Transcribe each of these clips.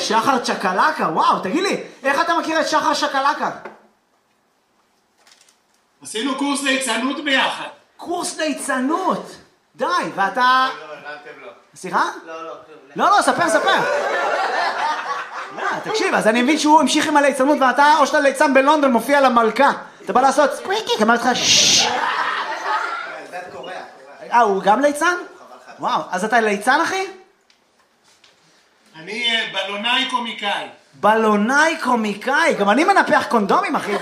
שחר צ'קלקה, וואו, תגיד לי, איך אתה מכיר את שחר צ'קלקה? עשינו קורס ליצנות ביחד. קורס ליצנות? די, ואתה... לא. סליחה? לא, ספר. תקשיב, אז אני מבין שהוא המשיך עם הליצנות ואתה, או שאתה ליצן בלונדון, מופיע למלכה. אתה בא לעשות ספריקי, אמר לך ששש. זה קורא. הוא גם ליצן? וואו, אז אתה ליצן, אחי? אני בלונאי קומיקאי. בלונאי קומיקאי, גם אני מנפח קונדומים, אחי.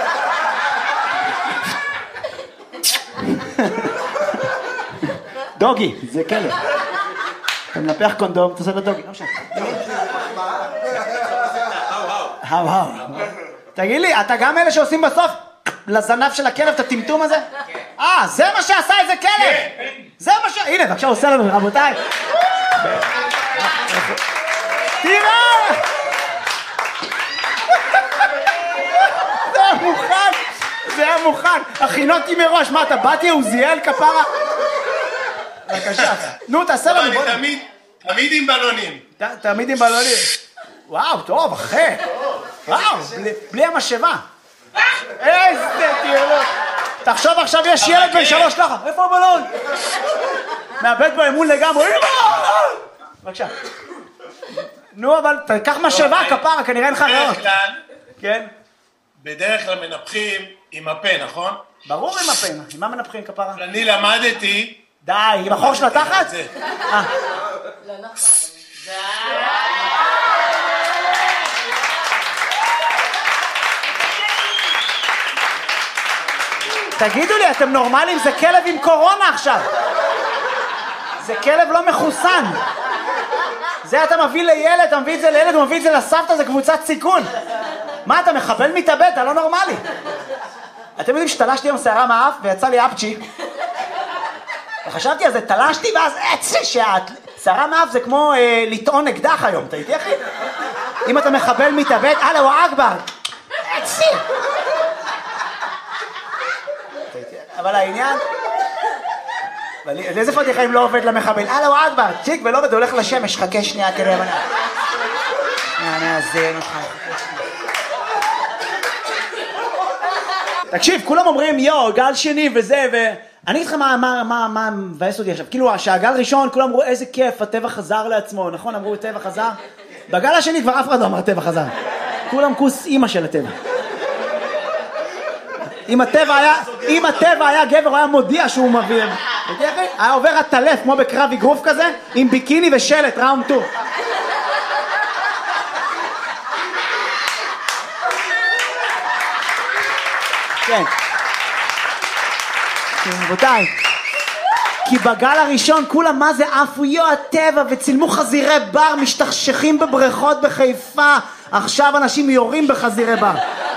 דוגי, זה כלב. אתה מנפח קונדום, אתה עושה לו דוגי, לא משנה. וואו. תגיד לי, אתה גם אלה שעושים בסוף לזנב של הכלב את הטמטום הזה? זה מה שעשה איזה כלב! זה מה הנה, בבקשה, עושה לנו, רבותיי. תראה! זה היה מוכן. הכינותי מראש, מה אתה באתי עוזיאל כפרה? בבקשה, נו תעשה לנו בוא. אני תמיד עם בלונים. תמיד עם בלונים. וואו, טוב, אחי. וואו, בלי המשאבה. איזה תיאור. תחשוב עכשיו יש ילד בן 3 ככה. איפה הבלון? מאבד בו אמון לגמרי. בבקשה. נו, אבל תקח משאבה כפרה, כנראה אין לך רעות. כן? בדרך כלל מנפחים עם הפה, נכון? ברור עם הפה. עם מה מנפחים כפרה? אני למדתי... די, עם החור של התחת? לא נכון. תגידו לי, אתם נורמלים? זה כלב עם קורונה עכשיו. זה כלב לא מחוסן. זה אתה מביא לילד, אתה מביא את זה לילד, הוא מביא את זה לסבתא, זה קבוצת סיכון. מה, אתה מחבל מתאבד? אתה לא נורמלי. אתם יודעים שתלשתי עם שערה מהאף ויצא לי אפצ'י. וחשבתי על זה, תלשתי ואז שערה מהאף זה כמו לטעון אקדח היום, אתה איתי אחי? אם אתה מחבל מתאבד, אללהו אכבר. אבל העניין... איזה פתיחה אם לא עובד למחבל? אללהו אכבר, צ'יק ולא עובד, הולך לשמש, חכה שנייה כדי הבנה. אני אזין אותך. תקשיב, כולם אומרים יו, גל שני וזה אני אגיד לך מה מבאס אותי עכשיו, כאילו שהגל ראשון כולם אמרו איזה כיף, הטבע חזר לעצמו, נכון? אמרו הטבע חזר? בגל השני כבר אף אחד לא אמר הטבע חזר, כולם כוס אימא של הטבע. אם הטבע היה גבר, הוא היה מודיע שהוא מביא, היה עובר הטלף כמו בקרב אגרוף כזה, עם ביקיני ושלט, ראונד 2. כן. רבותיי, כי בגל הראשון כולם מה זה עפו הטבע וצילמו חזירי בר משתכשכים בבריכות בחיפה, עכשיו אנשים יורים בחזירי בר.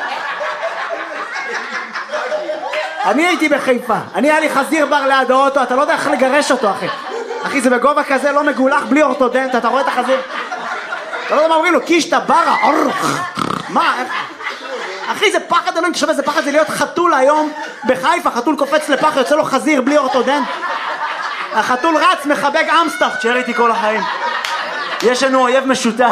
אני הייתי בחיפה, היה לי חזיר בר ליד האוטו, אתה לא יודע איך לגרש אותו אחי זה בגובה כזה לא מגולח בלי אורתודנט, אתה רואה את החזיר? אתה לא יודע מה אומרים לו, קישטה ברה, מה? אחי זה פחד אלוהים, תשמע איזה פחד זה להיות חתול היום בחיפה, חתול קופץ לפח, יוצא לו חזיר בלי אורתודנט. החתול רץ, מחבק אמסטח, תשאר איתי כל החיים. יש לנו אויב משותף.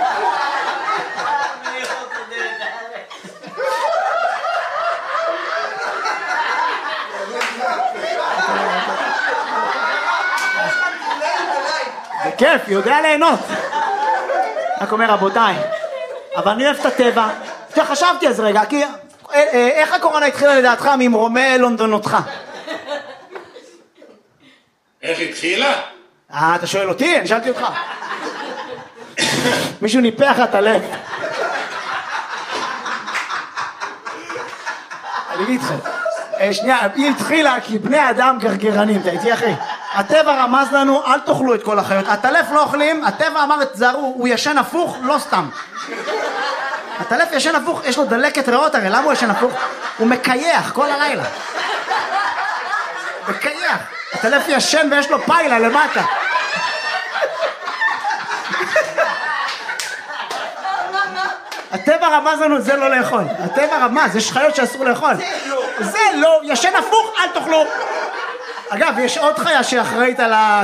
זה כיף, יודע ליהנות. רק אומר רבותיי, אבל אני אוהב את הטבע. חשבתי אז רגע, כי איך הקורונה התחילה לדעתך ממרומי לונדונותך? איך התחילה? אתה שואל אותי? אני שאלתי אותך. מישהו ניפח את הלב. אני אגיד לכם. שנייה, היא התחילה כי בני אדם גרגרנים, אתה איתי אחי? הטבע רמז לנו, אל תאכלו את כל החיות. הטלף לא אוכלים, הטבע אמר את זרו, הוא ישן הפוך, לא סתם. הטלף ישן הפוך, יש לו דלקת ריאות, הרי למה הוא ישן הפוך? הוא מקייח כל הלילה. מקייח. הטלף ישן ויש לו פיילה למטה. הטבע רמז לנו, זה לא לאכול. הטבע רמז, יש חיות שאסור לאכול. זה לא, ישן הפוך, אל תאכלו. אגב, יש עוד חיה שאחראית על